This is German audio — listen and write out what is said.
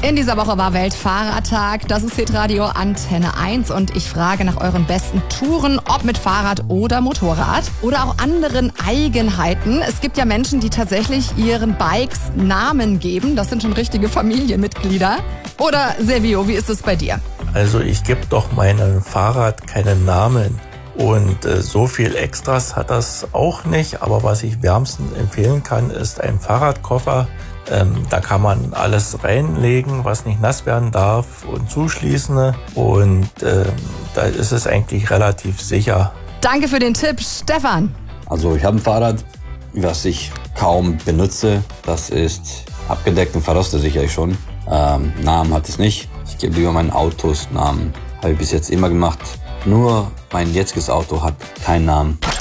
In dieser Woche war Weltfahrradtag. Das ist Hitradio Antenne 1 und ich frage nach euren besten Touren, ob mit Fahrrad oder Motorrad oder auch anderen Eigenheiten. Es gibt ja Menschen, die tatsächlich ihren Bikes Namen geben. Das sind schon richtige Familienmitglieder. Oder Servio, wie ist es bei dir? Also ich gebe doch meinem Fahrrad keinen Namen. Und so viel Extras hat das auch nicht. Aber was ich wärmsten empfehlen kann, ist ein Fahrradkoffer. Da kann man alles reinlegen, was nicht nass werden darf und zuschließen. Und da ist es eigentlich relativ sicher. Danke für den Tipp, Stefan. Also ich habe ein Fahrrad, was ich kaum benutze. Das ist abgedeckt und verrostet sicherlich schon. Namen hat es nicht. Ich gebe lieber meinen Autos Namen. Habe ich bis jetzt immer gemacht. Nur mein jetziges Auto hat keinen Namen.